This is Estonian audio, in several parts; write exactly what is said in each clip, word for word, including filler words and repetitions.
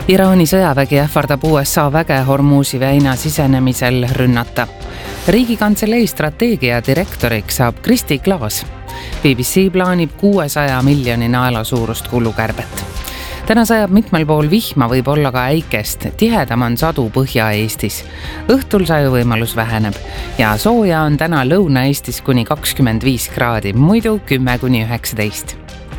Iraani sõjavägi ähvardab U S A väge Hormuzi väina sisenemisel rünnata. Riigikantselei strateegia direktoriks saab Kristi Klaas. B B C plaanib kuuesaja miljoni naela suurust kulukärbet. Täna sajab mitmel pool vihma, võib olla ka äikest. Tihedam on sadu Põhja-Eestis. Õhtul sajuvõimalus väheneb ja sooja on täna Lõuna-Eestis kuni kakskümmend viis kraadi, muidu kümme kuni üheksateist.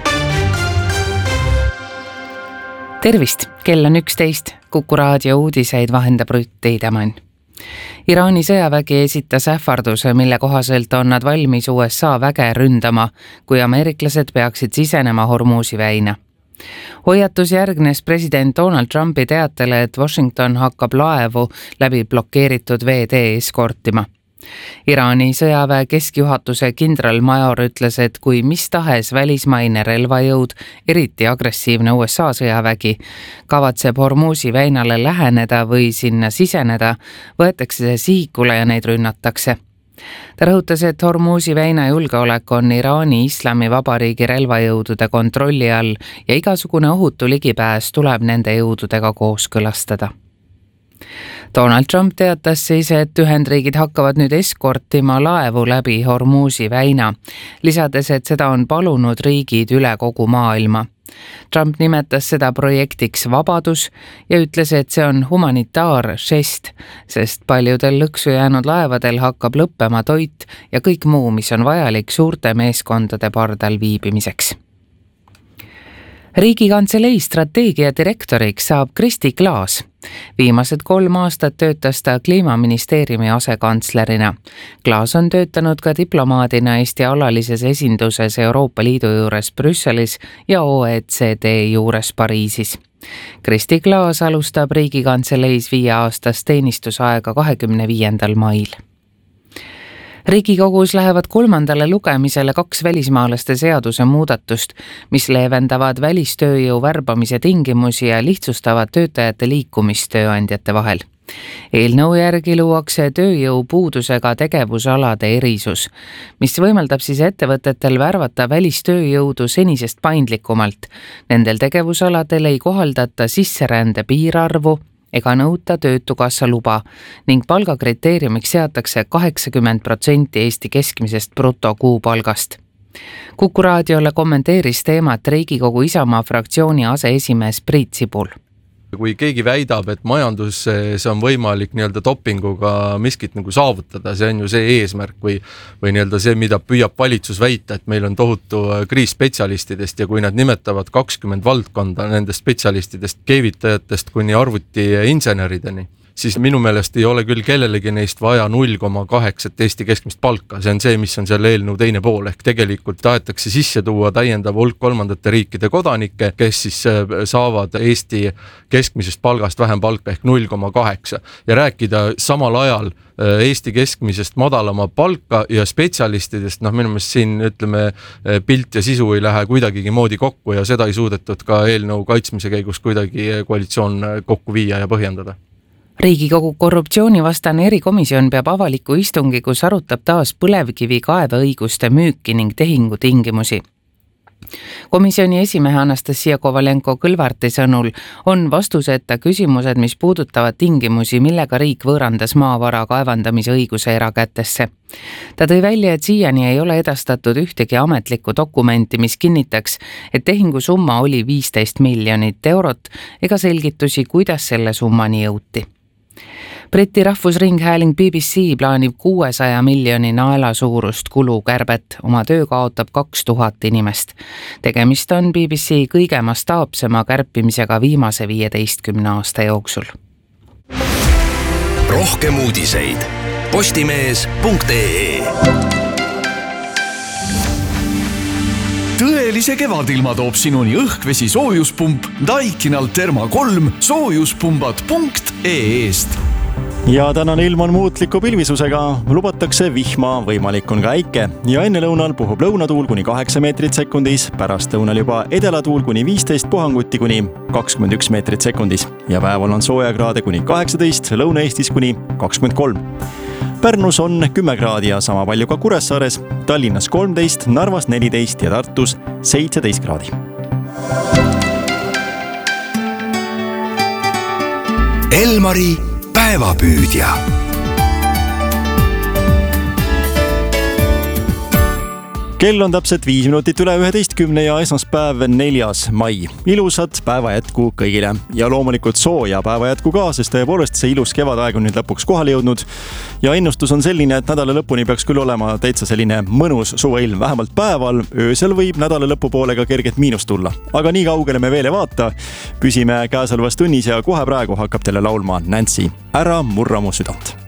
Tervist, kell on üksteist. Kuku raadio uudiseid vahendab Rutt Teidemann. Iraani sõjavägi esitas ähvarduse, mille kohaselt on nad valmis U S A väge ründama, kui ameeriklased peaksid sisenema Hormuzi väina. Hoiatus järgnes president Donald Trumpi teatele, et Washington hakkab laevu läbi blokeeritud veetee eskortima. Iraani sõjaväe keskjuhatuse kindralmajor ütles, et kui mis tahes välismaine relvajõud, eriti agressiivne U S A sõjavägi, kavatseb Hormuzi väinale läheneda või sinna siseneda, võetakse see sihikule ja neid rünnatakse. Ta rõhutas, et Hormuzi väina julgeolek on Iraani Islamivabariigi relvajõudude kontrolli all ja igasugune ohutu ligipääs tuleb nende jõududega kooskõlastada. Donald Trump teatas siis, et Ühendriigid hakkavad nüüd eskortima laevu läbi Hormuzi väina, lisades, et seda on palunud riigid üle kogu maailma. Trump nimetas seda projektiks vabadus ja ütles, et see on humanitaaržest, sest paljudel lõksu jäänud laevadel hakkab lõppema toit ja kõik muu, mis on vajalik suurte meeskondade pardal viibimiseks. Riigikantselei strateegia direktoriks saab Kristi Klaas. Viimased kolm aastat töötas ta Kliimaministeeriumi asekantslerina. Klaas on töötanud ka diplomaadina Eesti alalises esinduses Euroopa Liidu juures Brüsselis ja O E C D juures Pariisis. Kristi Klaas alustab Riigikantseleis viie aastast teenistusaega kahekümne viiendal mail. Riigikogus lähevad kolmandale lugemisele kaks välismaalaste seaduse muudatust, mis leevendavad välistööjõu värbamise tingimusi ja lihtsustavad töötajate liikumist tööandjate vahel. Eelnõu järgi luuakse tööjõu puudusega tegevusalade erisus, mis võimaldab siis ettevõtetel värvata välistööjõudu senisest paindlikumalt. Nendel tegevusaladel ei kohaldata sisserände piirarvu ega nõuta töötukassa luba ning palgakriteeriumiks seatakse kaheksakümmend protsenti Eesti keskmisest brutokuupalgast. Kuku raadiole kommenteeris teemat Riigikogu Isamaa fraktsiooni aseesimees Priit Sibul. Kui keegi väidab, et majanduses on võimalik nii-öelda dopinguga miskit nagu saavutada, see on ju see eesmärk või, või nii-öelda see, mida püüab valitsus väita, et meil on tohutu kriis spetsialistidest ja kui nad nimetavad kakskümmend valdkonda nendest spetsialistidest, keevitajatest kuni arvuti insenerideni, siis minu meelest ei ole küll kellelegi neist vaja null koma kaheksa Eesti keskmist palka. See on see, mis on selle eelnõu teine pool, ehk tegelikult tahetakse sisse tuua täiendav hulk kolmandate riikide kodanikke, kes siis saavad Eesti keskmisest palgast vähem palka ehk null koma kaheksa ja rääkida samal ajal Eesti keskmisest madalama palka ja spetsialistidest, noh minu meelest siin ütleme pilt ja sisu ei lähe kuidagigi moodi kokku ja seda ei suudetud ka eelnõu kaitsmise käigus kuidagi koalitsioon kokku viia ja põhjendada. Riigikogu korruptsioonivastane erikomisjon peab avaliku istungi, kus arutab taas põlevkivi kaeveõiguste müüki ning tehingu tingimusi. Komisjoni esimehe Anastasia Kovalenko-Kõlvarti sõnul on vastuseta küsimused, mis puudutavad tingimusi, millega riik võõrandas maavara kaevandamise õiguse erakätesse. Ta tõi välja, et siiani ei ole edastatud ühtegi ametlikku dokumenti, mis kinnitaks, et tehingu summa oli viisteist miljonit eurot ega selgitusi, kuidas selle summani jõuti. Briti rahvusringhääling B B C plaanib kuuesaja miljoni naela suurust kulukärbet, oma töö kaotab kaks tuhat inimest. Tegemist on B B C kõige mastaapsema kärpimisega viimase viieteistkümne aasta jooksul. Rohkem uudiseid postimees punkt ee. Tõelise kevadilma toob sinuni õhkvesi soojuspump Daikinal Therma kolm soojuspumbad punkt ee-st. Ja tänane ilm on muutliku pilvisusega, lubatakse vihma, võimalik on ka äike ja enne lõunal puhub lõunatuul kuni kaheksa meetrit sekundis, pärast lõunal juba edelatuul kuni viisteist, puhanguti kuni kakskümmend üks meetrit sekundis ja päeval on soojakraade kuni kaheksateist, Lõuna-Eestis kuni kakskümmend kolm. Pärnus on kümme kraadi ja sama palju ka Kuressaares, Tallinnas kolmteist, Narvas neliteist ja Tartus seitseteist kraadi. Elmari päevapüüdja. Kell on täpselt viis minutit üle üheteistkümne ja esmaspäev neljas mai. Ilusat päeva jätku kõigile ja loomulikult sooja päeva jätku ka, sest tõepoolest see ilus kevadaeg on nüüd lõpuks kohale jõudnud. Ja ennustus on selline, et nädala lõpuni peaks küll olema täitsa selline mõnus suveilm, vähemalt päeval. Öösel võib nädala lõpu poolega kerget miinust tulla. Aga nii kaugele me veel ei vaata. Püsime käesolevas tunnis ja kohe praegu hakkab teile laulma Nancy. Ära murra mu südant.